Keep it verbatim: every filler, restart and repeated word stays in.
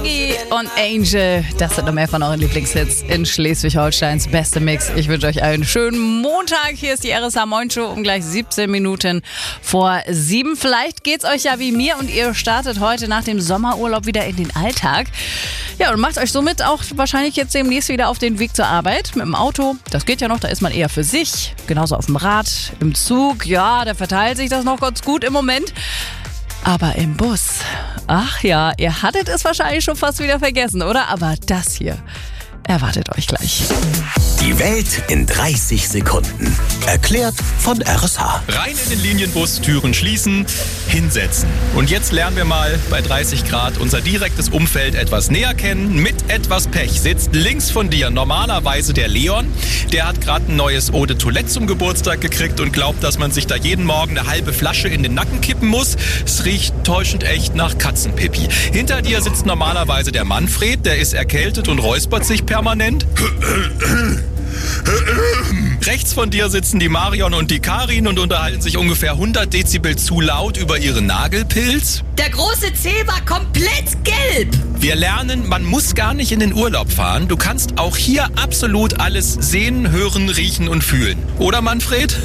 Biggie und Angel, das sind noch mehr von euren Lieblingshits in Schleswig-Holsteins beste Mix. Ich wünsche euch einen schönen Montag. Hier ist die R S H Moin Show um gleich siebzehn Minuten vor sieben. Vielleicht geht's euch ja wie mir und ihr startet heute nach dem Sommerurlaub wieder in den Alltag. Ja, und macht euch somit auch wahrscheinlich jetzt demnächst wieder auf den Weg zur Arbeit mit dem Auto. Das geht ja noch, da ist man eher für sich. Genauso auf dem Rad, im Zug. Ja, da verteilt sich das noch ganz gut im Moment. Aber im Bus, ach ja, ihr hattet es wahrscheinlich schon fast wieder vergessen, oder? Aber das hier erwartet euch gleich. Die Welt in dreißig Sekunden. Erklärt von R S H. Rein in den Linienbus, Türen schließen, hinsetzen. Und jetzt lernen wir mal bei dreißig Grad unser direktes Umfeld etwas näher kennen. Mit etwas Pech sitzt links von dir normalerweise der Leon. Der hat gerade ein neues Eau de Toilette zum Geburtstag gekriegt und glaubt, dass man sich da jeden Morgen eine halbe Flasche in den Nacken kippen muss. Es riecht täuschend echt nach Katzenpipi. Hinter dir sitzt normalerweise der Manfred. Der ist erkältet und räuspert sich permanent. Rechts von dir sitzen die Marion und die Karin und unterhalten sich ungefähr hundert Dezibel zu laut über ihren Nagelpilz. Der große C war komplett gelb. Wir lernen, man muss gar nicht in den Urlaub fahren. Du kannst auch hier absolut alles sehen, hören, riechen und fühlen. Oder, Manfred?